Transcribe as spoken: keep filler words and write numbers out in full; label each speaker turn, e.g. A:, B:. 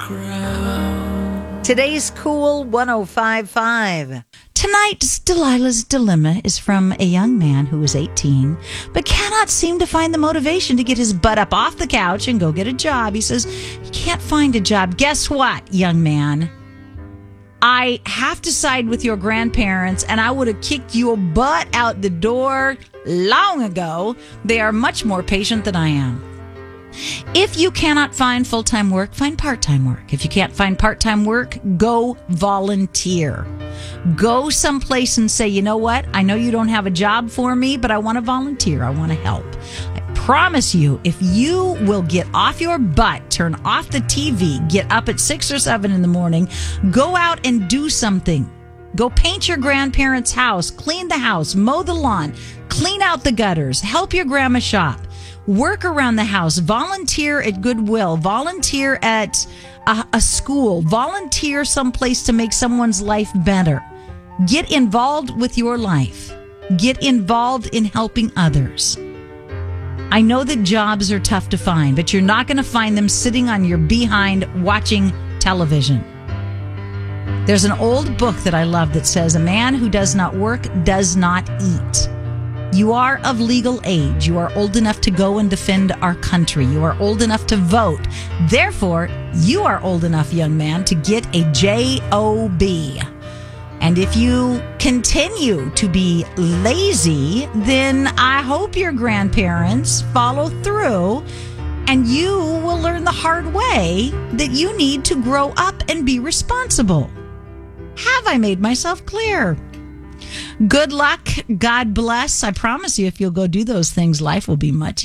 A: crowd.
B: Today's Cool one oh five point five. Tonight's Delilah's Dilemma is from a young man who is eighteen, but cannot seem to find the motivation to get his butt up off the couch and go get a job. He says he can't find a job. Guess what, young man? I have to side with your grandparents, and I would have kicked your butt out the door long ago. They are much more patient than I am. If you cannot find full-time work, find part-time work. If you can't find part-time work, go volunteer. Go someplace and say, you know what? I know you don't have a job for me, but I want to volunteer. I want to help. I promise you, if you will get off your butt, turn off the T V, get up at six or seven in the morning, go out and do something. Go paint your grandparents' house, clean the house, mow the lawn, clean out the gutters, help your grandma shop. Work around the house, volunteer at Goodwill, volunteer at a, a school, volunteer someplace to make someone's life better. Get involved with your life. Get involved in helping others. I know that jobs are tough to find, but you're not going to find them sitting on your behind watching television. There's an old book that I love that says, a man who does not work does not eat. You are of legal age. You are old enough to go and defend our country. You are old enough to vote. Therefore, you are old enough, young man, to get a job. And if you continue to be lazy, then I hope your grandparents follow through and you will learn the hard way that you need to grow up and be responsible. Have I made myself clear? Good luck. God bless. I promise you, if you'll go do those things, life will be much easier.